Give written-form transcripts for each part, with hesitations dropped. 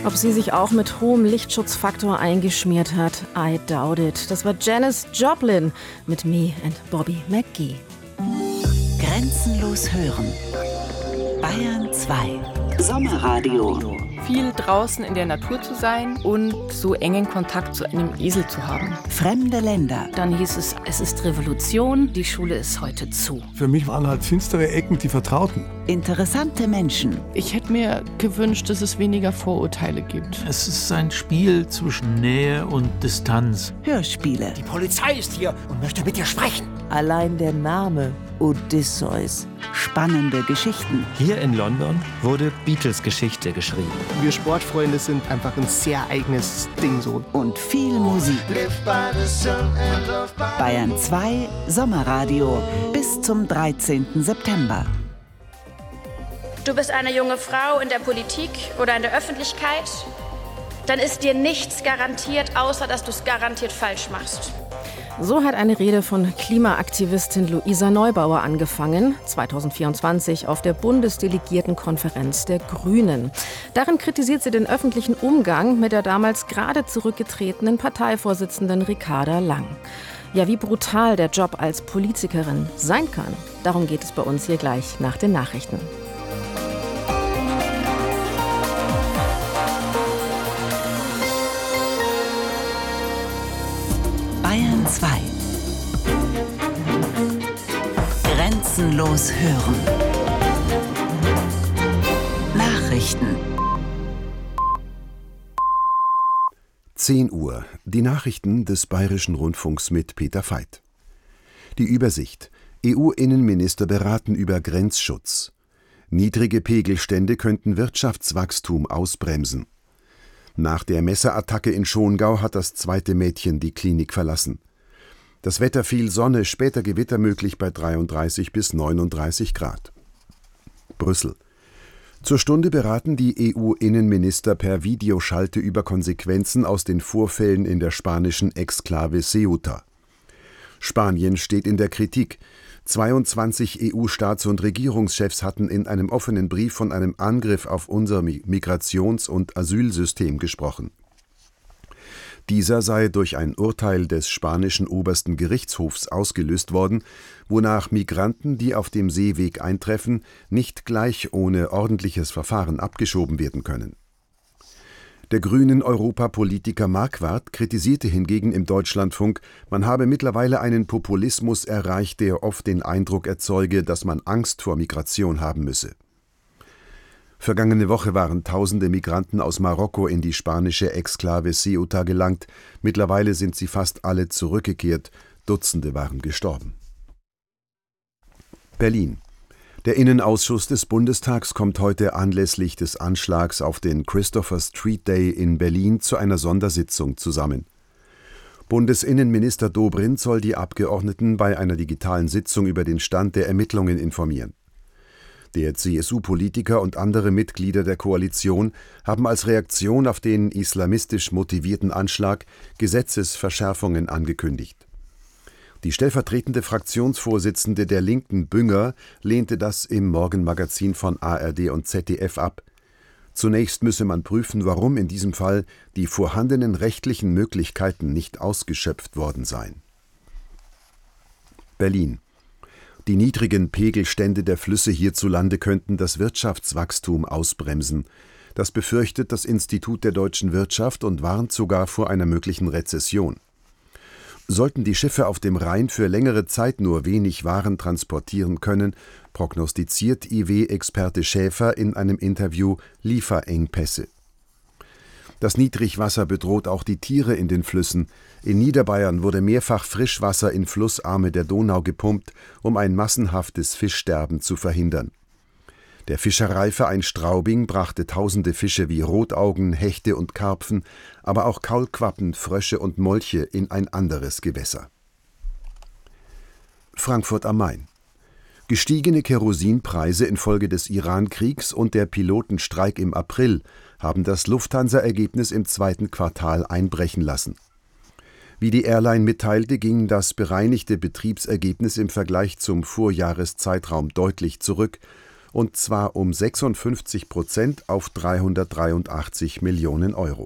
Ob sie sich auch mit hohem Lichtschutzfaktor eingeschmiert hat, I doubt it. Das war Janis Joplin mit Me and Bobby McGee. Grenzenlos hören. Bayern 2. Sommerradio. Viel draußen in der Natur zu sein und so engen Kontakt zu einem Esel zu haben. Fremde Länder. Dann hieß es, es ist Revolution, die Schule ist heute zu. Für mich waren halt finstere Ecken die Vertrauten. Interessante Menschen. Ich hätte mir gewünscht, dass es weniger Vorurteile gibt. Es ist ein Spiel zwischen Nähe und Distanz. Hörspiele. Die Polizei ist hier und möchte mit dir sprechen. Allein der Name Odysseus. Spannende Geschichten. Hier in London wurde Beatles-Geschichte geschrieben. Wir Sportfreunde sind einfach ein sehr eigenes Ding so. Und viel Musik. Bayern 2 Sommerradio bis zum 13. September. Du bist eine junge Frau in der Politik oder in der Öffentlichkeit, dann ist dir nichts garantiert, außer dass du es garantiert falsch machst. So hat eine Rede von Klimaaktivistin Luisa Neubauer angefangen, 2024 auf der Bundesdelegiertenkonferenz der Grünen. Darin kritisiert sie den öffentlichen Umgang mit der damals gerade zurückgetretenen Parteivorsitzenden Ricarda Lang. Ja, wie brutal der Job als Politikerin sein kann, darum geht es bei uns hier gleich nach den Nachrichten. Bayern 2. Grenzenlos hören. Nachrichten. 10 Uhr. Die Nachrichten des Bayerischen Rundfunks mit Peter Veit. Die Übersicht. EU-Innenminister beraten über Grenzschutz. Niedrige Pegelstände könnten Wirtschaftswachstum ausbremsen. Nach der Messerattacke in Schongau hat das zweite Mädchen die Klinik verlassen. Das Wetter: viel Sonne, später Gewitter möglich bei 33 bis 39 Grad. Brüssel. Zur Stunde beraten die EU-Innenminister per Videoschalte über Konsequenzen aus den Vorfällen in der spanischen Exklave Ceuta. Spanien steht in der Kritik. 22 EU-Staats- und Regierungschefs hatten in einem offenen Brief von einem Angriff auf unser Migrations- und Asylsystem gesprochen. Dieser sei durch ein Urteil des spanischen obersten Gerichtshofs ausgelöst worden, wonach Migranten, die auf dem Seeweg eintreffen, nicht gleich ohne ordentliches Verfahren abgeschoben werden können. Der grünen Europapolitiker Marquardt kritisierte hingegen im Deutschlandfunk, man habe mittlerweile einen Populismus erreicht, der oft den Eindruck erzeuge, dass man Angst vor Migration haben müsse. Vergangene Woche waren tausende Migranten aus Marokko in die spanische Exklave Ceuta gelangt. Mittlerweile sind sie fast alle zurückgekehrt. Dutzende waren gestorben. Berlin. Der Innenausschuss des Bundestags kommt heute anlässlich des Anschlags auf den Christopher Street Day in Berlin zu einer Sondersitzung zusammen. Bundesinnenminister Dobrindt soll die Abgeordneten bei einer digitalen Sitzung über den Stand der Ermittlungen informieren. Der CSU-Politiker und andere Mitglieder der Koalition haben als Reaktion auf den islamistisch motivierten Anschlag Gesetzesverschärfungen angekündigt. Die stellvertretende Fraktionsvorsitzende der Linken, Bünger, lehnte das im Morgenmagazin von ARD und ZDF ab. Zunächst müsse man prüfen, warum in diesem Fall die vorhandenen rechtlichen Möglichkeiten nicht ausgeschöpft worden seien. Berlin. Die niedrigen Pegelstände der Flüsse hierzulande könnten das Wirtschaftswachstum ausbremsen. Das befürchtet das Institut der deutschen Wirtschaft und warnt sogar vor einer möglichen Rezession. Sollten die Schiffe auf dem Rhein für längere Zeit nur wenig Waren transportieren können, prognostiziert IW-Experte Schäfer in einem Interview Lieferengpässe. Das Niedrigwasser bedroht auch die Tiere in den Flüssen. In Niederbayern wurde mehrfach Frischwasser in Flussarme der Donau gepumpt, um ein massenhaftes Fischsterben zu verhindern. Der Fischereiverein Straubing brachte tausende Fische wie Rotaugen, Hechte und Karpfen, aber auch Kaulquappen, Frösche und Molche in ein anderes Gewässer. Frankfurt am Main. Gestiegene Kerosinpreise infolge des Iran-Kriegs und der Pilotenstreik im April haben das Lufthansa-Ergebnis im zweiten Quartal einbrechen lassen. Wie die Airline mitteilte, ging das bereinigte Betriebsergebnis im Vergleich zum Vorjahreszeitraum deutlich zurück und zwar um 56% auf 383 Millionen Euro.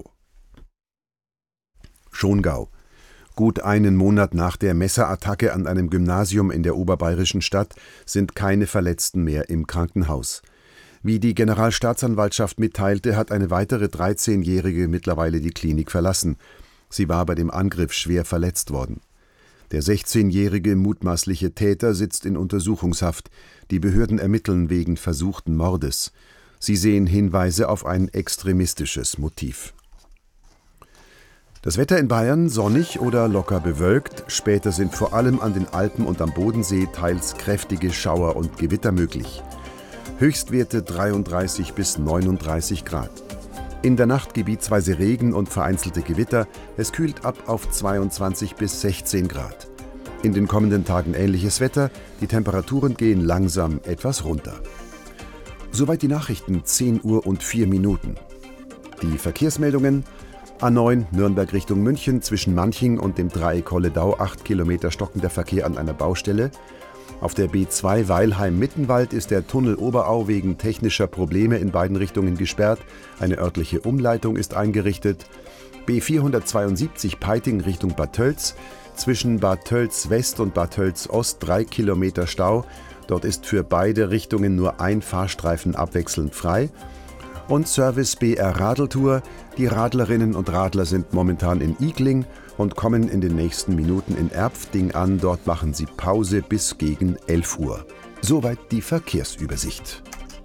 Schongau. Gut einen Monat nach der Messerattacke an einem Gymnasium in der oberbayerischen Stadt sind keine Verletzten mehr im Krankenhaus. Wie die Generalstaatsanwaltschaft mitteilte, hat eine weitere 13-Jährige mittlerweile die Klinik verlassen. Sie war bei dem Angriff schwer verletzt worden. Der 16-jährige mutmaßliche Täter sitzt in Untersuchungshaft. Die Behörden ermitteln wegen versuchten Mordes. Sie sehen Hinweise auf ein extremistisches Motiv. Das Wetter in Bayern sonnig oder locker bewölkt. Später sind vor allem an den Alpen und am Bodensee teils kräftige Schauer und Gewitter möglich. Höchstwerte 33 bis 39 Grad. In der Nacht gebietsweise Regen und vereinzelte Gewitter. Es kühlt ab auf 22 bis 16 Grad. In den kommenden Tagen ähnliches Wetter. Die Temperaturen gehen langsam etwas runter. Soweit die Nachrichten, 10 Uhr und 4 Minuten. Die Verkehrsmeldungen: A9 Nürnberg Richtung München zwischen Manching und dem Dreieck Kolledau 8 Kilometer stockender Verkehr an einer Baustelle. Auf der B2 Weilheim-Mittenwald ist der Tunnel Oberau wegen technischer Probleme in beiden Richtungen gesperrt. Eine örtliche Umleitung ist eingerichtet. B472 Peiting Richtung Bad Tölz. Zwischen Bad Tölz West und Bad Tölz Ost 3 Kilometer Stau. Dort ist für beide Richtungen nur ein Fahrstreifen abwechselnd frei. Und Service BR Radeltour. Die Radlerinnen und Radler sind momentan in Igling und kommen in den nächsten Minuten in Erpfding an. Dort machen sie Pause bis gegen 11 Uhr. Soweit die Verkehrsübersicht.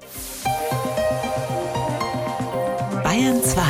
Bayern 2.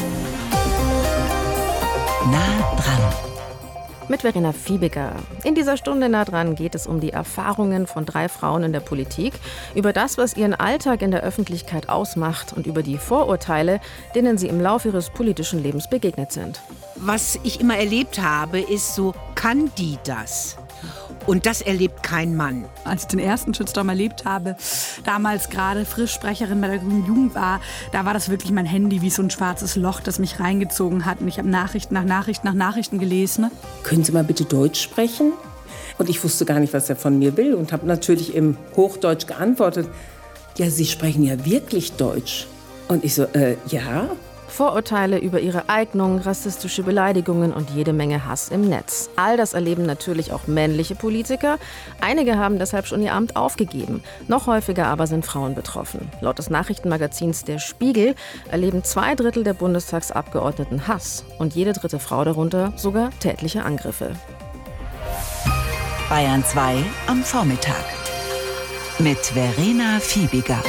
Nah dran. Mit Verena Fiebiger. In dieser Stunde nah dran geht es um die Erfahrungen von 3 Frauen in der Politik, über das, was ihren Alltag in der Öffentlichkeit ausmacht und über die Vorurteile, denen sie im Laufe ihres politischen Lebens begegnet sind. Was ich immer erlebt habe, ist so, kann die das? Und das erlebt kein Mann. Als ich den ersten Shitstorm erlebt habe, damals gerade Frischsprecherin bei der Grünen Jugend war, da war das wirklich mein Handy wie so ein schwarzes Loch, das mich reingezogen hat. Und ich habe Nachrichten nach Nachrichten nach Nachrichten gelesen. Können Sie mal bitte Deutsch sprechen? Und ich wusste gar nicht, was er von mir will und habe natürlich im Hochdeutsch geantwortet. Ja, Sie sprechen ja wirklich Deutsch. Und ich so, ja. Vorurteile über ihre Eignung, rassistische Beleidigungen und jede Menge Hass im Netz. All das erleben natürlich auch männliche Politiker. Einige haben deshalb schon ihr Amt aufgegeben. Noch häufiger aber sind Frauen betroffen. Laut des Nachrichtenmagazins Der Spiegel erleben 2/3 der Bundestagsabgeordneten Hass und jede 3. Frau darunter sogar tätliche Angriffe. Bayern 2 am Vormittag. Mit Verena Fiebiger.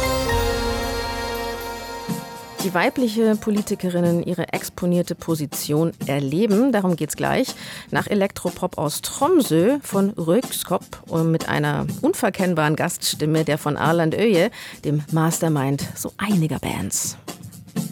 Die weibliche Politikerinnen ihre exponierte Position erleben, darum geht's gleich. Nach Elektropop aus Tromsø von Röykskop und mit einer unverkennbaren Gaststimme, der von Arland Öje, dem Mastermind so einiger Bands.